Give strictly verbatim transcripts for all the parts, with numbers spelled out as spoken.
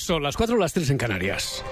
Son las cuatro, las tres en Canarias.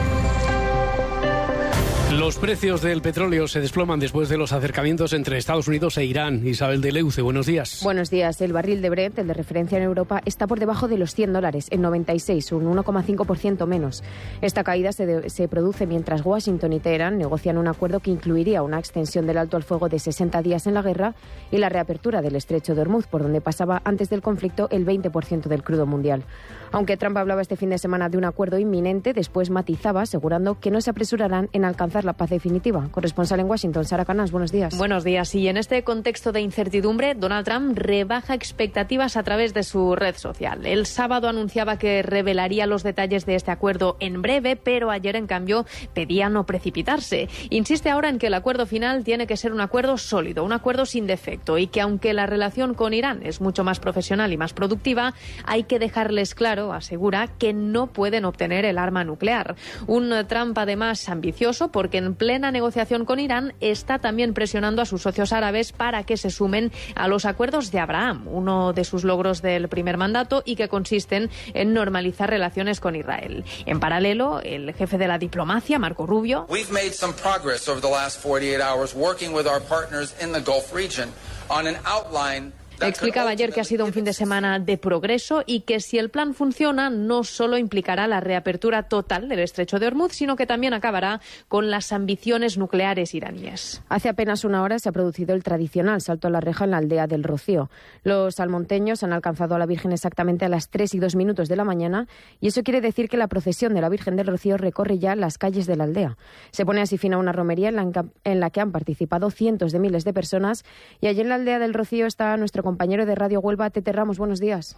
Los precios del petróleo se desploman después de los acercamientos entre Estados Unidos e Irán. Isabel de Leuce, buenos días. Buenos días. El barril de Brent, el de referencia en Europa, está por debajo de los cien dólares, en noventa y seis, un uno coma cinco por ciento menos. Esta caída se, de, se produce mientras Washington y Teherán negocian un acuerdo que incluiría una extensión del alto al fuego de sesenta días en la guerra y la reapertura del estrecho de Hormuz, por donde pasaba antes del conflicto el veinte por ciento del crudo mundial. Aunque Trump hablaba este fin de semana de un acuerdo inminente, después matizaba asegurando que no se apresurarán en alcanzar la paz definitiva. Corresponsal en Washington, Sara Canals, buenos días. Buenos días. Y en este contexto de incertidumbre, Donald Trump rebaja expectativas a través de su red social. El sábado anunciaba que revelaría los detalles de este acuerdo en breve, pero ayer, en cambio, pedía no precipitarse. Insiste ahora en que el acuerdo final tiene que ser un acuerdo sólido, un acuerdo sin defecto, y que aunque la relación con Irán es mucho más profesional y más productiva, hay que dejarles claro, asegura, que no pueden obtener el arma nuclear. Un Trump, además, ambicioso, porque en plena negociación con Irán está también presionando a sus socios árabes para que se sumen a los acuerdos de Abraham, uno de sus logros del primer mandato y que consisten en normalizar relaciones con Israel. En paralelo, el jefe de la diplomacia, Marco Rubio, We've made some progress over the last forty-eight hours working with our partners in the Gulf region on an outline. Explicaba ayer que ha sido un fin de semana de progreso y que si el plan funciona no solo implicará la reapertura total del estrecho de Hormuz, sino que también acabará con las ambiciones nucleares iraníes. Hace apenas una hora se ha producido el tradicional salto a la reja en la aldea del Rocío. Los salmonteños han alcanzado a la Virgen exactamente a las tres y dos minutos de la mañana y eso quiere decir que la procesión de la Virgen del Rocío recorre ya las calles de la aldea. Se pone así fin a una romería en la, en la que han participado cientos de miles de personas y allí en la aldea del Rocío está nuestro compañero de Radio Huelva, Tete Ramos. Buenos días.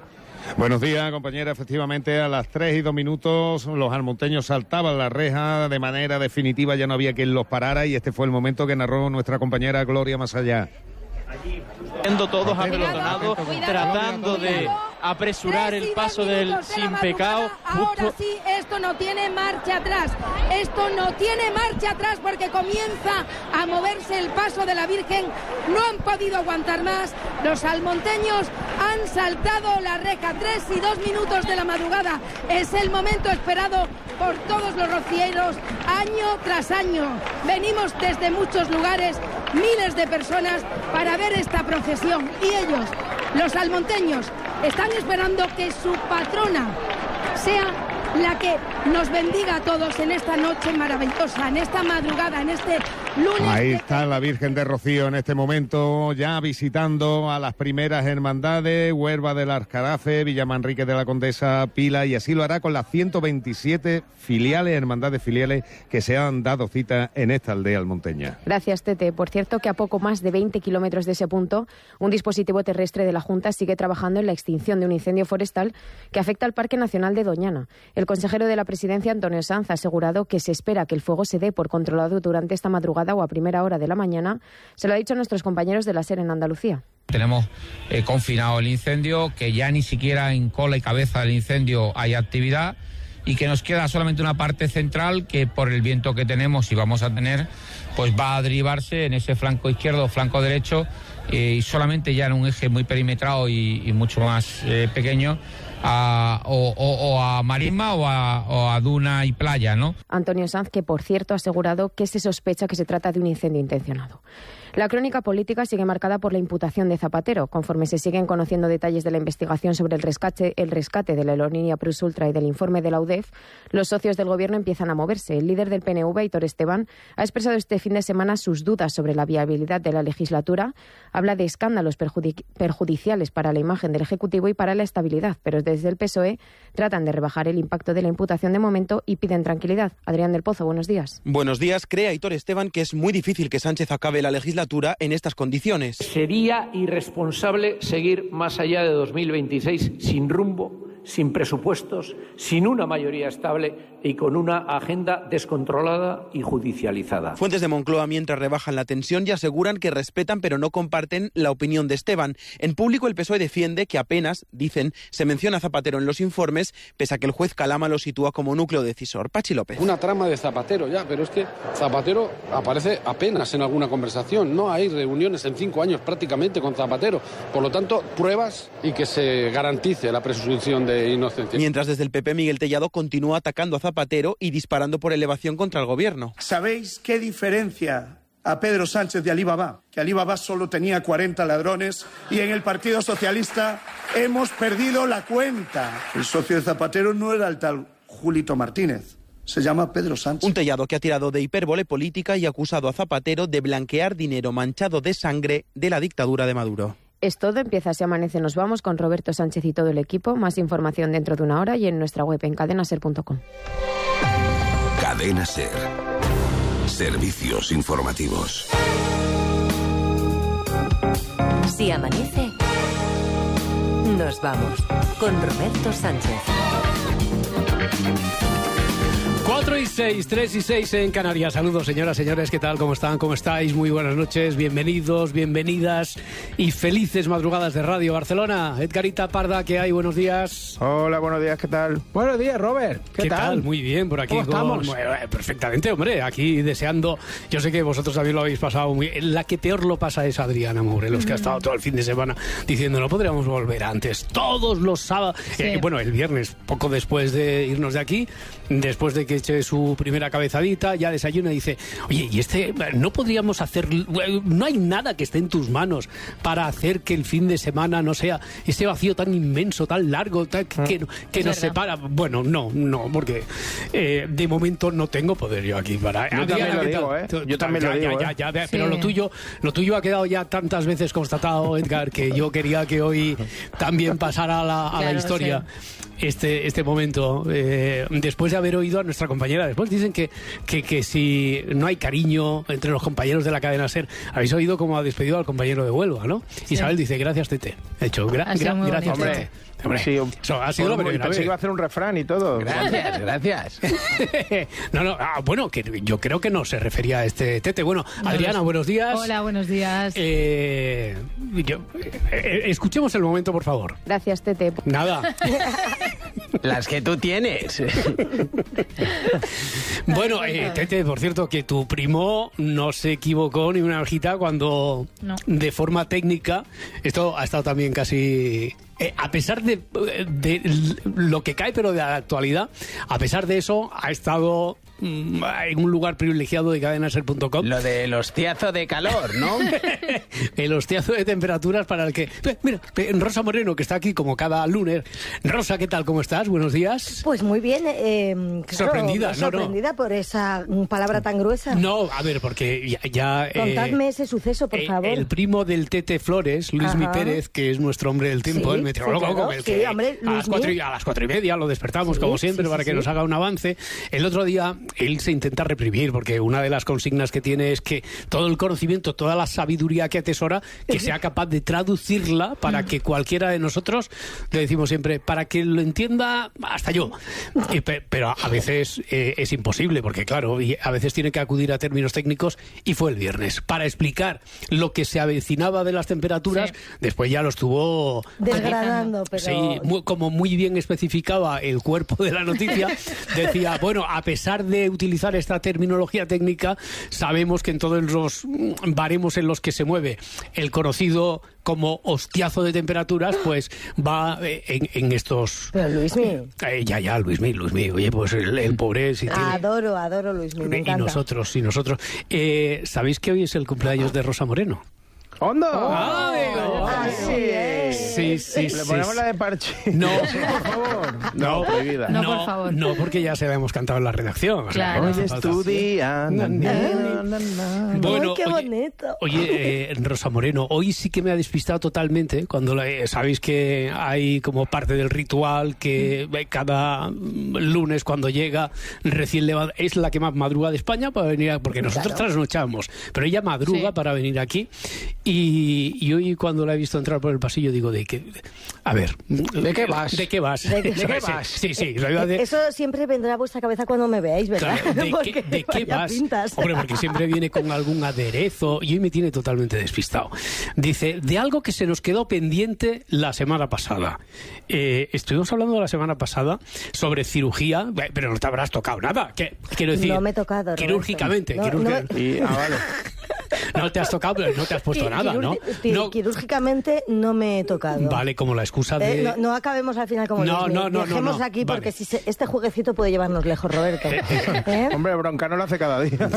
Buenos días, compañera. Efectivamente, a las tres y dos minutos los almonteños saltaban la reja de manera definitiva, ya no había quien los parara y este fue el momento que narró nuestra compañera Gloria Masallá. Allí, viendo todos apelotonados, tratando de apresurar el paso del sin pecado. Ahora sí, esto no tiene marcha atrás. Esto no tiene marcha atrás porque comienza a moverse el paso de la Virgen. No han podido aguantar más. Los salmonteños han saltado la reja. Tres y dos minutos de la madrugada. Es el momento esperado por todos los rocieros año tras año. Venimos desde muchos lugares, miles de personas, para ver esta procesión. Y ellos, los salmonteños, están esperando que su patrona sea la que nos bendiga a todos en esta noche maravillosa, en esta madrugada, en este lunes. Ahí está la Virgen de Rocío en este momento, ya visitando a las primeras hermandades, Huerva del Arzarafe, Villamanrique de la Condesa, Pila, y así lo hará con las ciento veintisiete filiales, hermandades filiales que se han dado cita en esta aldea almonteña. Gracias, Tete. Por cierto, que a poco más de veinte kilómetros de ese punto, un dispositivo terrestre de la Junta sigue trabajando en la extinción de un incendio forestal que afecta al Parque Nacional de Doñana. El consejero de la Presidencia, Antonio Sanz, ha asegurado que se espera que el fuego se dé por controlado durante esta madrugada o a primera hora de la mañana. Se lo ha dicho a nuestros compañeros de la SER en Andalucía. Tenemos eh, confinado el incendio, que ya ni siquiera en cola y cabeza del incendio hay actividad y que nos queda solamente una parte central que por el viento que tenemos y vamos a tener, pues va a derivarse en ese flanco izquierdo o flanco derecho eh, y solamente ya en un eje muy perimetrado y, y mucho más eh, pequeño. A, o, o, o a marisma o a, o a duna y playa, ¿no? Antonio Sanz, que por cierto ha asegurado que se sospecha que se trata de un incendio intencionado. La crónica política sigue marcada por la imputación de Zapatero. Conforme se siguen conociendo detalles de la investigación sobre el rescate, el rescate de la aerolínea Plus Ultra y del informe de la U D E F, los socios del gobierno empiezan a moverse. El líder del P N V, Aitor Esteban, ha expresado este fin de semana sus dudas sobre la viabilidad de la legislatura. Habla de escándalos perjudici- perjudiciales para la imagen del Ejecutivo y para la estabilidad, pero desde el P S O E tratan de rebajar el impacto de la imputación de momento y piden tranquilidad. Adrián del Pozo, buenos días. Buenos días. Cree Aitor Esteban que es muy difícil que Sánchez acabe la legislatura en estas condiciones. Sería irresponsable seguir más allá de dos mil veintiséis sin rumbo, sin presupuestos, sin una mayoría estable y con una agenda descontrolada y judicializada. Fuentes de Moncloa, mientras rebajan la tensión y aseguran que respetan pero no comparten la opinión de Esteban. En público el P S O E defiende que apenas, dicen, se menciona a Zapatero en los informes, pese a que el juez Calama lo sitúa como núcleo decisor. Pachi López. Una trama de Zapatero ya, pero es que Zapatero aparece apenas en alguna conversación. No hay reuniones en cinco años prácticamente con Zapatero. Por lo tanto, pruebas y que se garantice la presunción de de inocencia. Mientras desde el P P Miguel Tellado continúa atacando a Zapatero y disparando por elevación contra el gobierno. ¿Sabéis qué diferencia a Pedro Sánchez de Alibaba? Que Alibaba solo tenía cuarenta ladrones y en el Partido Socialista hemos perdido la cuenta. El socio de Zapatero no era el tal Julito Martínez. Se llama Pedro Sánchez. Un Tellado que ha tirado de hipérbole política y acusado a Zapatero de blanquear dinero manchado de sangre de la dictadura de Maduro. Es todo, empieza Si Amanece, nos vamos con Roberto Sánchez y todo el equipo. Más información dentro de una hora y en nuestra web en cadena ser punto com. Cadena Ser. Servicios informativos. Si amanece, nos vamos con Roberto Sánchez. cuatro y seis, tres y seis en Canarias. Saludos, señoras, señores, ¿qué tal? ¿Cómo están? ¿Cómo estáis? Muy buenas noches, bienvenidos, bienvenidas y felices madrugadas de Radio Barcelona. Edgarita Parda, ¿qué hay? Buenos días. Hola, buenos días, ¿qué tal? Buenos días, Robert. ¿Qué, ¿Qué tal? tal? Muy bien, por aquí. ¿Cómo con... estamos? Bueno, perfectamente, hombre, aquí deseando. Yo sé que vosotros también lo habéis pasado muy bien. La que peor lo pasa es Adriana Morelos, que ha estado todo el fin de semana diciendo no podríamos volver antes. Todos los sábados. Sí. Eh, bueno, el viernes, poco después de irnos de aquí, después de que eche su primera cabezadita, ya desayuna y dice, oye, y este, no podríamos hacer, no hay nada que esté en tus manos para hacer que el fin de semana no sea ese vacío tan inmenso, tan largo, tan, que, que, que nos separa. Bueno, no, no, porque eh, de momento no tengo poder yo aquí para... Yo también lo digo, ¿eh? Yo también lo digo, ya, ya, ya, ¿eh? Pero Sí. lo tuyo, lo tuyo ha quedado ya tantas veces constatado, Edgar, que yo quería que hoy también pasara a la, a la Claro, historia. sí. Este, este momento, eh, después de haber oído a nuestra compañera. Después dicen que, que, que si no hay cariño entre los compañeros de la cadena SER, habéis oído cómo ha despedido al compañero de Huelva, ¿no? Sí. Isabel dice, gracias, Tete. He hecho, gra Ha sido gra muy gracias, bonito. Tete. Hombre, Sí, eso ha sido la primera pensé vez. que iba a hacer un refrán y todo. Gracias, gracias. no, no, ah, bueno, que yo creo que no se refería a este Tete. Bueno, No, Adriana, no. buenos días. Hola, buenos días. Eh, yo, eh, escuchemos el momento, por favor. Gracias, Tete. Nada. Las que tú tienes. Bueno, eh, Tete, por cierto, que tu primo no se equivocó ni una hojita cuando, No. de forma técnica, esto ha estado también casi... Eh, a pesar de, de lo que cae, pero de la actualidad, a pesar de eso, ha estado mm, en un lugar privilegiado de cadena ser punto com. Lo del hostiazo de calor, ¿no? El hostiazo de temperaturas para el que... Eh, Mira, eh, Rosa Moreno, que está aquí como cada lunes. Rosa, ¿qué tal? ¿Cómo estás? Buenos días. Pues muy bien. Eh, claro, Sorprendida, no, no. sorprendida por esa mm, palabra tan gruesa. No, a ver, porque ya... ya eh, Contadme ese suceso, por eh, favor. El primo del Tete Flores, Luismi Ajá. Pérez, que es nuestro hombre del tiempo, Sí, el meteorólogo, sí, claro, con el sí, que hombre, a, las Luismi. cuatro y, a las cuatro y media lo despertamos, Sí, como siempre, sí, para sí, que sí. nos haga un avance. El otro día, él se intenta reprimir, porque una de las consignas que tiene es que todo el conocimiento, toda la sabiduría que atesora, que sea capaz de traducirla para que cualquiera de nosotros, le decimos siempre, para que lo entienda hasta yo. Y pe- pero a veces eh, es imposible, porque claro, y a veces tiene que acudir a términos técnicos, y fue el viernes, para explicar lo que se avecinaba de las temperaturas. Después ya lo estuvo Desgranando, pero... Sí, muy- como muy bien especificaba el cuerpo de la noticia, decía, bueno, a pesar de utilizar esta terminología técnica, sabemos que en todos los mm, baremos en los que se mueve el conocido como hostiazo de temperaturas, pues va eh, en, en estos... Pero Luismi. Eh, ya, ya, Luismi, Luismi, oye, pues el, el pobre... Si tiene- Adoro, adoro Luismi, me y encanta. nosotros, y nosotros. Eh, ¿Sabéis que hoy es el cumpleaños de Rosa Moreno? ¡Hondo! Ah, digo, Así es. Sí, sí, Le sí. ponemos la de parche. No, por favor. No, prohibida. No, por favor. No, porque ya se la hemos cantado en la redacción. o sea, Claro. no Hoy hace es falta. tu día. Na, na, na, na, na. Bueno, Ay, qué oye, bonito. Oye, eh, Rosa Moreno, hoy sí que me ha despistado totalmente cuando la- eh, sabéis que hay como parte del ritual que eh, cada mm, lunes cuando llega recién levanta, es la que más madruga de España para venir a- porque nosotros Claro. trasnochamos, pero ella madruga Sí. para venir aquí y, y hoy cuando la he visto entrar por el pasillo digo de que a ver, ¿De qué vas? ¿De qué vas? ¿De qué- Sí, ¿De qué sí, vas? Sí, sí, la verdad de- Eso siempre vendrá a vuestra cabeza cuando me veáis, ¿verdad? Claro, ¿de qué, Porque de qué vaya vas? pintas. Hombre, porque siempre viene con algún aderezo y hoy me tiene totalmente despistado. Dice, de algo que se nos quedó pendiente la semana pasada. Eh, estuvimos hablando la semana pasada sobre cirugía, eh, pero no te habrás tocado nada. ¿Qué? Quiero decir, No me he tocado, Roberto. quirúrgicamente. No, quirúrgica- no Y, ah, vale. no te has tocado, pero no te has puesto nada, ¿no? no. Quirúrgicamente no me he tocado. Vale, como la excusa de... Eh, no, no acabemos al final como no, los no, no, Dejemos no, no. aquí porque Vale. si se, este jueguecito puede llevarnos lejos, Roberto. ¿Eh? Hombre, bronca no lo hace cada día.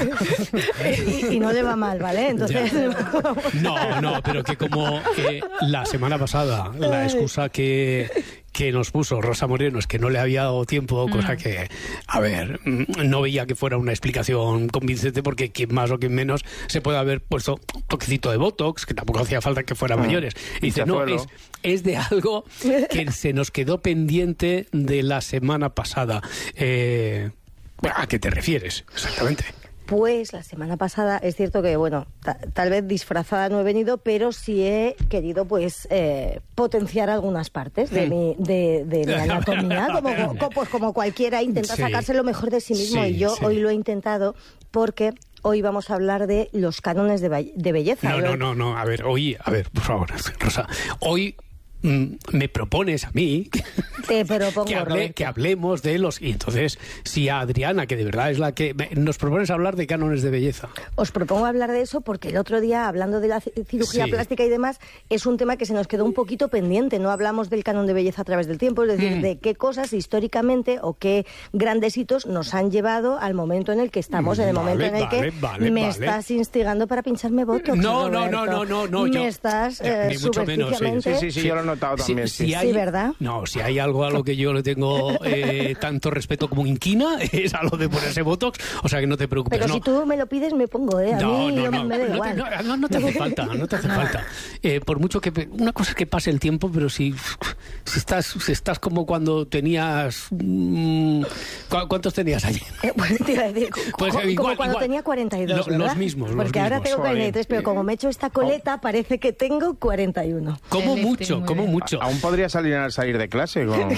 y, y no le va mal, ¿vale? Entonces... No, no, pero que como eh, la semana pasada la excusa que... que nos puso Rosa Moreno es que no le había dado tiempo, cosa mm. que, a ver, no veía que fuera una explicación convincente, porque quien más o quien menos se puede haber puesto un toquecito de Botox, que tampoco hacía falta que fuera mm. mayores. Y dice, no, es, es de algo que se nos quedó pendiente de la semana pasada. Eh, ¿A qué te refieres exactamente? Pues la semana pasada es cierto que, bueno, ta tal vez disfrazada no he venido, pero sí he querido, pues, eh, potenciar algunas partes de mi, de, de mi anatomía, como, como, pues, como cualquiera intenta sí. sacarse lo mejor de sí mismo, sí, y yo sí. hoy lo he intentado porque... Hoy vamos a hablar de los cánones de, de belleza. No, no, no, no, a ver, hoy, a ver, por favor, Rosa, hoy... me propones a mí Te propongo, que, hable, que hablemos de los... Y entonces, si a Adriana, que de verdad es la que... Nos propones hablar de cánones de belleza. Os propongo hablar de eso porque el otro día, hablando de la cirugía sí. plástica y demás, es un tema que se nos quedó un poquito pendiente. No hablamos del canon de belleza a través del tiempo, es decir, mm. de qué cosas históricamente o qué grandes hitos nos han llevado al momento en el que estamos, en el vale, momento en el vale, que vale, me vale. estás instigando para pincharme botox. No, no, no, no, no, no. Me yo, estás eh, ni mucho menos, sí, sí, sí, sí, yo lo he notado también. Si, sí, si hay, sí, ¿verdad? No, si hay algo a lo que yo le tengo eh, tanto respeto como inquina, es a lo de ponerse botox, o sea que no te preocupes. Pero no. si tú me lo pides, me pongo, ¿eh? A no, mí no, no, me da no, igual. No, no, no te hace falta, no te hace falta. Eh, por mucho que... Una cosa es que pase el tiempo, pero si, si, estás, si estás como cuando tenías... Mmm, ¿Cuántos tenías ayer? Eh, bueno, te iba a decir, pues, como, igual, como cuando igual. tenía cuarenta y dos, Lo, los mismos, los Porque mismos. ahora tengo cuarenta y tres, pero como me he hecho esta coleta, parece que tengo cuarenta y uno. Como mucho, como mucho. Aún podría salir al salir de clase. Con...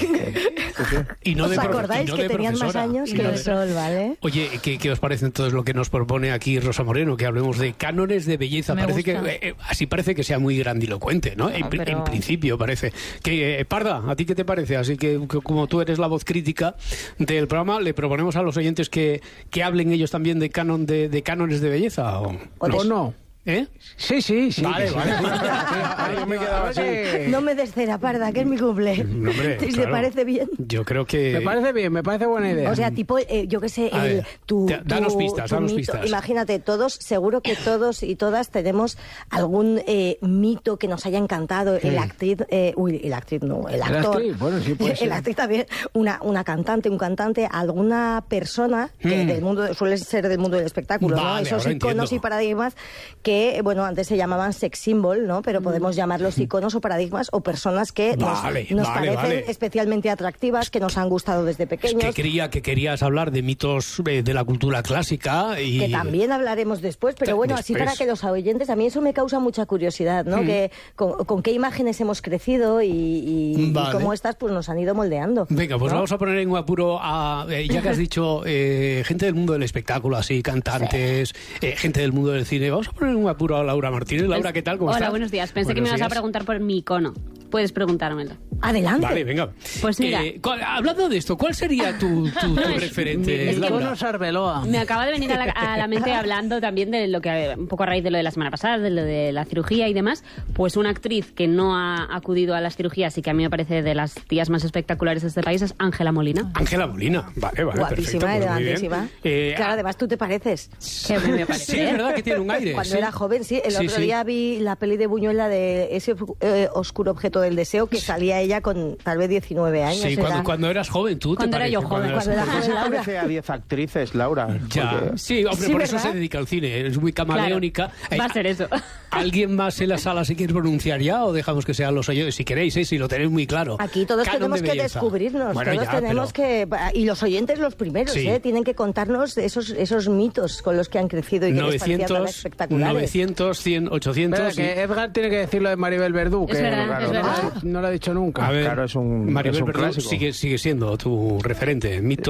y no ¿Os de acordáis y no que de tenían más años que el sol, ¿vale? Oye, ¿qué, ¿qué os parece entonces lo que nos propone aquí Rosa Moreno? Que hablemos de cánones de belleza. Me parece gusta. que eh, así parece que sea muy grandilocuente, ¿no? No, en, pero... en principio parece. Que eh, Parda, ¿a ti qué te parece? Así que, que como tú eres la voz crítica del programa, le proponemos a los oyentes que, que hablen ellos también de canon de, de cánones de belleza. ¿O, ¿O no? no? ¿Eh? Sí, sí, sí. Vale, sí, vale. Sí, sí. Yo me he quedado así. No me des cera, Parda, que es mi cumple. No, hombre, ¿Te claro. parece bien? Yo creo que... Me parece bien, me parece buena idea. O sea, tipo, eh, yo qué sé, a el, ver, tu, te, danos tu, pistas, tu danos mito. pistas. Imagínate, todos, seguro que todos y todas tenemos algún eh, mito que nos haya encantado. El Mm. actriz, eh, uy, el actriz no, el actor. El actriz, bueno, sí puede ser. El actriz también, una, una cantante, un cantante, alguna persona que Mm. del mundo, suele ser del mundo del espectáculo, Vale, ¿no? Esos ahora iconos entiendo. y paradigmas que, bueno, antes se llamaban sex symbol, ¿no? Pero podemos llamarlos iconos o paradigmas o personas que nos, Vale, nos vale, parecen vale. especialmente atractivas, que nos han gustado desde pequeños. Que creía que querías hablar de mitos eh, de la cultura clásica y... Que también hablaremos después, pero bueno, así Después. para que los oyentes, a mí eso me causa mucha curiosidad, ¿no? Mm. Que con, con qué imágenes hemos crecido y, y, Vale. y cómo estas pues nos han ido moldeando. Venga, pues ¿no? vamos a poner en un apuro a, eh, ya que has dicho, eh, gente del mundo del espectáculo, así, cantantes, sí. eh, gente del mundo del cine. Vamos a poner en un apuro a Laura Martínez. Laura, ¿qué tal? ¿Cómo Hola, estás? buenos días. Pensé Buenos que me ibas días. a preguntar por mi icono. Puedes preguntármelo. Adelante. Vale, venga. Pues mira. Eh, ¿cuál- hablando de esto, ¿cuál sería tu, tu, tu referente, mi- Laura? Arbeloa. Me acaba de venir a la, a la mente hablando también de lo que, un poco a raíz de lo de la semana pasada, de lo de la cirugía y demás, pues una actriz que no ha acudido a las cirugías y que a mí me parece de las tías más espectaculares de este país es Ángela Molina. Ángela Molina, vale, vale, Guapísima, perfecto, pues muy bien. elegantísima. Eh, Claro, además tú te pareces. Que me parece. Sí, es verdad que tiene un aire. Cuando sí. era joven, sí. El Sí, otro sí. día vi la peli de Buñuel, la de ese eh, oscuro objeto del deseo, que salía ella con tal vez diecinueve años. Sí, era- cuando, cuando eras joven, tú Cuando te era yo parece, joven, eras cuando era joven. joven. Se Laura. parece a diez actrices, Laura. Ya, porque- sí, hombre, Sí, por eso ¿verdad? se dedica al cine, es muy camaleónica. Va a ser eso. ¿Alguien más en la sala se quiere pronunciar ya o dejamos que sean los oyentes? Si queréis, ¿eh? Si lo tenéis muy claro. Aquí todos Canon tenemos de que belleza. descubrirnos, Bueno, todos ya, tenemos pero que... Y los oyentes los primeros, Sí. ¿eh? Tienen que contarnos esos, esos mitos con los que han crecido y que les parecían tan novecientos, espectaculares. novecientos, cien, ochocientos... Espera, que Edgar tiene que decir lo de Maribel Verdú, Es que verdad, claro, es no, verdad. no lo ha dicho nunca. A ver, claro, es un, Maribel es un Verdú clásico. sigue, sigue siendo tu referente, mito...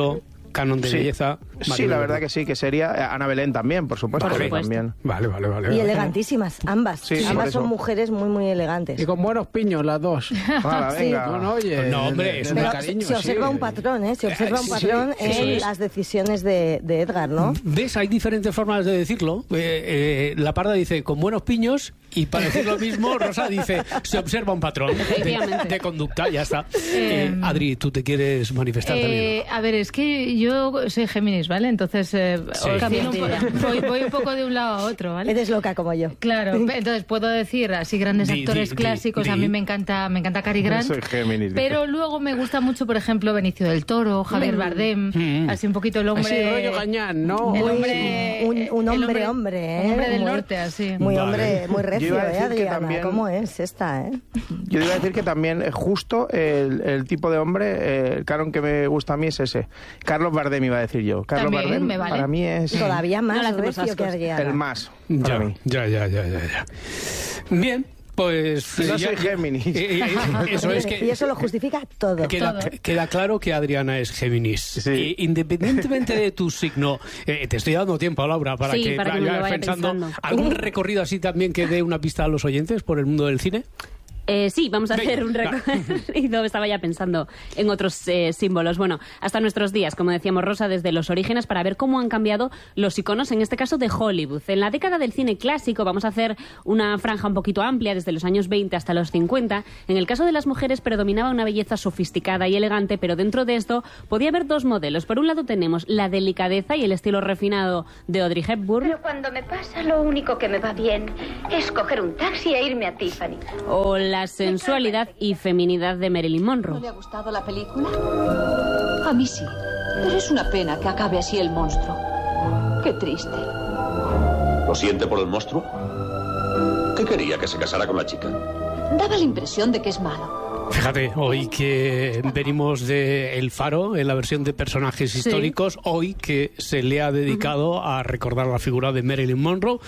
canon de Sí. belleza. Sí, Maribel la Verdú. verdad que sí, que sería Ana Belén también, por supuesto. Vale, que también. Vale, vale, vale. Y vale. elegantísimas, ambas. Sí, sí, por ambas eso. son mujeres muy, muy elegantes. Y con buenos piños las dos. Hala, Sí. venga. No, no, oye, No, hombre, es de- de Pero cariño, se observa sí. un patrón, ¿eh? Se observa un Sí, patrón eso en es. las decisiones de, de Edgar, ¿no? ¿Ves? Hay diferentes formas de decirlo. Eh, eh, la Parda dice con buenos piños y para decir lo mismo, Rosa dice se observa un patrón de, Efectivamente. de conducta, ya está. Eh, Adri, ¿tú te quieres manifestar Eh, a ver, es que yo soy Géminis, ¿vale? Entonces eh, Sí. os camino un po- voy, voy un poco de un lado a otro, ¿vale? Eres loca como yo. Claro, entonces puedo decir así grandes Di, actores di, clásicos, di, a di. mí me encanta, me encanta Cary Grant. Soy Géminis. Pero luego me gusta mucho, por ejemplo, Benicio del Toro, Javier Bardem, Mm. así un poquito el hombre... Así, rollo Gañán, ¿no? El Muy- hombre- un, un el hombre, hombre, ¿eh? un hombre del Muy- norte, así. Muy Vale. hombre, muy Yo recio, iba a ¿eh, decir que Adriana? también- ¿Cómo es esta, eh? Yo iba a decir que también eh, justo el, el tipo de hombre, eh, el canon que me gusta a mí es ese. Carlos Bardem iba a decir yo. Carlos También, Bardem me vale. para mí es Todavía No le más hacemos recio que ascos. Adriana. el más para Ya, mí. ya, ya, ya, ya, ya. Bien, pues... No ya- soy Géminis. Eh, eh, eso es que... Y eso lo justifica todo. Queda, queda claro que Adriana es Géminis. Y independientemente de tu signo, eh, te estoy dando tiempo, Laura, para Sí, que para que me lo vaya pensando. ¿Algún recorrido así también que dé una pista a los oyentes por el mundo del cine? Eh, sí, vamos a Venga, hacer un va. recorrido. Estaba ya pensando en otros eh, símbolos. Bueno, hasta nuestros días, como decíamos Rosa, desde los orígenes, para ver cómo han cambiado los iconos, en este caso de Hollywood. En la década del cine clásico vamos a hacer una franja un poquito amplia, desde los años veinte hasta los cincuenta. En el caso de las mujeres predominaba una belleza sofisticada y elegante, pero dentro de esto podía haber dos modelos. Por un lado tenemos la delicadeza y el estilo refinado de Audrey Hepburn. Pero cuando me pasa, lo único que me va bien es coger un taxi e irme a Tiffany. O la sensualidad y feminidad de Marilyn Monroe. ¿No le ha gustado la película? A mí sí, pero es una pena que acabe así el monstruo. Qué triste. ¿Lo siente por el monstruo? ¿Qué quería? ¿Que se casara con la chica? Daba la impresión de que es malo. Fíjate, hoy que venimos de El Faro, en la versión de personajes Sí. históricos, hoy que se le ha dedicado a recordar la figura de Marilyn Monroe,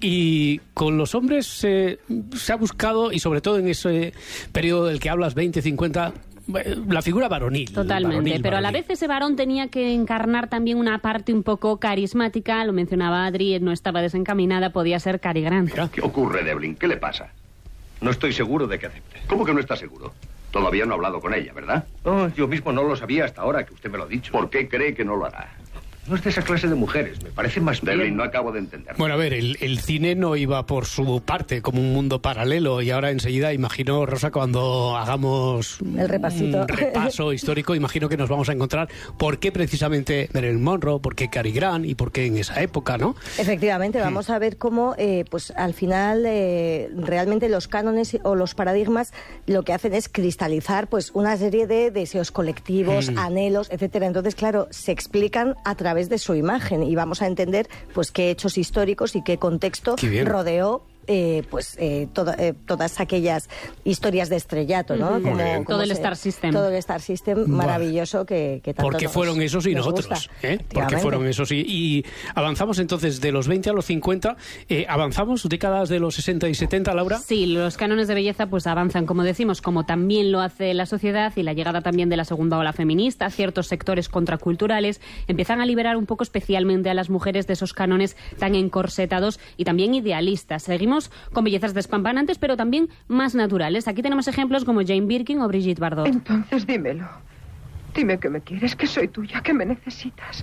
y con los hombres eh, se ha buscado, y sobre todo en ese periodo del que hablas, veinte, cincuenta, eh, la figura varonil. Totalmente, varonil, pero a la varonil. vez ese varón tenía que encarnar también una parte un poco carismática, lo mencionaba Adri, no estaba desencaminada, podía ser Cary Grant. ¿Qué ocurre, Devlin? ¿Qué le pasa? No estoy seguro de que acepte. ¿Cómo que no está seguro? Todavía no ha hablado con ella, ¿verdad? Oh, yo mismo no lo sabía hasta ahora que usted me lo ha dicho. ¿Por qué cree que no lo hará? No es de esa clase de mujeres, me parece más bien... Devlin, no acabo de entender. Bueno, a ver, el, el cine no iba por su parte como un mundo paralelo, y ahora enseguida imagino, Rosa, cuando hagamos El repasito. un repaso histórico, imagino que nos vamos a encontrar por qué precisamente Marilyn Monroe, por qué Cary Grant y por qué en esa época, ¿no? Efectivamente, vamos a ver cómo, eh, pues al final, eh, realmente los cánones o los paradigmas lo que hacen es cristalizar, pues, una serie de deseos colectivos, Mm. anhelos, etcétera. Entonces, claro, se explican a través de su imagen y vamos a entender, pues, qué hechos históricos y qué contexto Qué bien. rodeó. Eh, pues eh, toda- eh, todas aquellas historias de estrellato, ¿no? Ujú. Muy bien. Todo el se- Star System. Todo el Star System Vale. maravilloso que, que tanto Porque nos- fueron esos y nos nosotros, gusta. ¿eh? Porque Efectivamente. fueron esos y, y avanzamos entonces de los veinte a los cincuenta, eh, avanzamos décadas de los sesenta y setenta, Laura. Sí, los cánones de belleza pues avanzan, como decimos, como también lo hace la sociedad, y la llegada también de la segunda ola feminista, ciertos sectores contraculturales empiezan a liberar un poco especialmente a las mujeres de esos cánones tan encorsetados y también idealistas. Seguimos con bellezas despampanantes, pero también más naturales. Aquí tenemos ejemplos como Jane Birkin o Brigitte Bardot. Entonces dímelo. Dime que me quieres, que soy tuya, que me necesitas.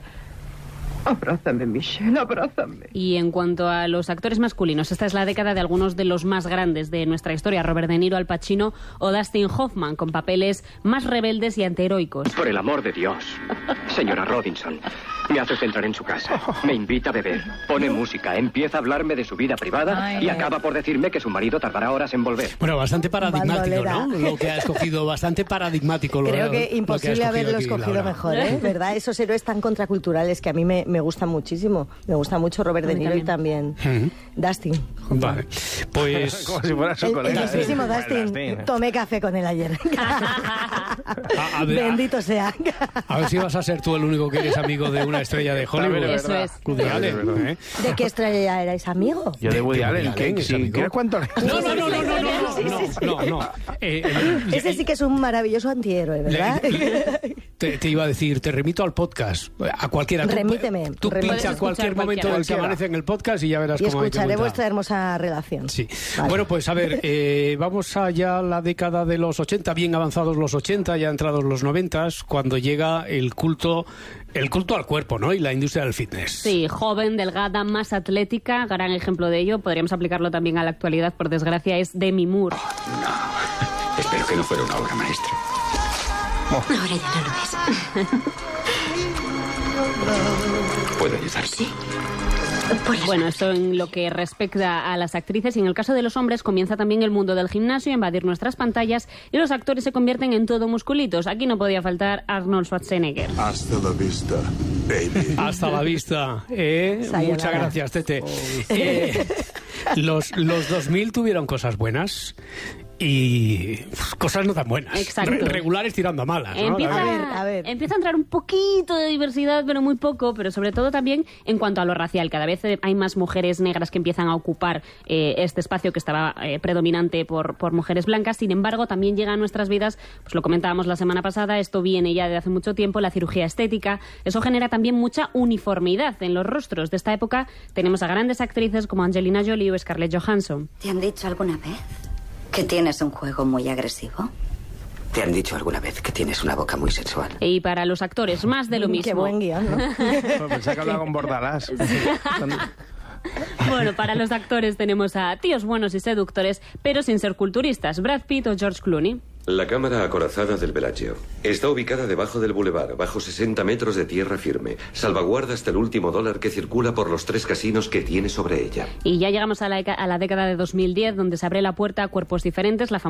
Abrázame, Michelle, abrázame. Y en cuanto a los actores masculinos, esta es la década de algunos de los más grandes de nuestra historia: Robert De Niro, Al Pacino o Dustin Hoffman, con papeles más rebeldes y antiheroicos. Por el amor de Dios, señora Robinson, me hace entrar en su casa, me invita a beber, pone música, empieza a hablarme de su vida privada Ay, y ay. acaba por decirme que su marido tardará horas en volver. Bueno, bastante paradigmático, Bandolera. ¿no? Lo que ha escogido, bastante paradigmático. Lo, Creo lo que ha imposible haberlo aquí escogido Laura. mejor, ¿eh? ¿Verdad? Esos héroes tan contraculturales que a mí me, me gustan muchísimo. Me gusta mucho Robert De Niro y también Uh-huh. Dustin. Vale, pues... Como si fuera su El, el colega. mismísimo ¿eh? Dustin. Dustin. Tomé café con él ayer. A, a ver, Bendito sea. a ver si vas a ser tú el único que eres amigo de una estrella de Hollywood. Eso es. Woody Allen, ¿eh? ¿De qué estrella erais amigo? Yo de Woody de Allen, Woody ¿qué? Allen, ¿es Si amigo? ¿Quieres cuánto? No, no, no, no, no, no, no, no, no, no. Eh, eh, Ese sí que es un maravilloso antihéroe, ¿verdad? Te, te iba a decir, te remito al podcast, a cualquiera. Tú- Remíteme. Tú remíteme. pincha cualquier momento del que amanece en el podcast y ya verás Y cómo hay que escucharé contar. vuestra hermosa relación. Sí. Vale. Bueno, pues a ver, eh, vamos allá a la década de los ochenta, bien avanzados los ochenta, ya entrados los noventa, cuando llega el culto, el culto al cuerpo, ¿no? Y la industria del fitness. Sí, joven, delgada, más atlética, gran ejemplo de ello, podríamos aplicarlo también a la actualidad, por desgracia, es Demi Moore. Espero que no fuera una obra maestra. Ahora ya no lo es. ¿Puedo ayudarte? Sí. Bueno, esto en lo que respecta a las actrices, y en el caso de los hombres comienza también el mundo del gimnasio a invadir nuestras pantallas y los actores se convierten en todo musculitos. Aquí no podía faltar Arnold Schwarzenegger. Hasta la vista, baby. Hasta la vista. Eh, Sayonara. muchas gracias, Tete. Eh, los, los dos mil tuvieron cosas buenas y pues, cosas no tan buenas. Exacto. Re- regulares tirando a malas, ¿no? Empieza, La A verdad. ver, a ver. empieza a entrar un poquito de diversidad, pero muy poco, pero sobre todo también en cuanto a lo racial. Cada vez eh, hay más mujeres negras que empiezan a ocupar eh, este espacio que estaba eh, predominante por, por mujeres blancas. Sin embargo, también llega a nuestras vidas, pues lo comentábamos la semana pasada, esto viene ya de hace mucho tiempo, la cirugía estética. Eso genera también mucha uniformidad en los rostros. De esta época tenemos a grandes actrices como Angelina Jolie o Scarlett Johansson. ¿Te han dicho alguna vez que tienes un juego muy agresivo? ¿Te han dicho alguna vez que tienes una boca muy sensual? Y para los actores, más de lo mismo. Qué buen guión, ¿no? Bueno, pensaba que hablaba con Bordalás. Bueno, para los actores tenemos a tíos buenos y seductores, pero sin ser culturistas, Brad Pitt o George Clooney. La cámara acorazada del Bellagio está ubicada debajo del bulevar, bajo sesenta metros de tierra firme. Salvaguarda hasta el último dólar que circula por los tres casinos que tiene sobre ella. Y ya llegamos a la, a la década de dos mil diez, donde se abre la puerta a cuerpos diferentes, la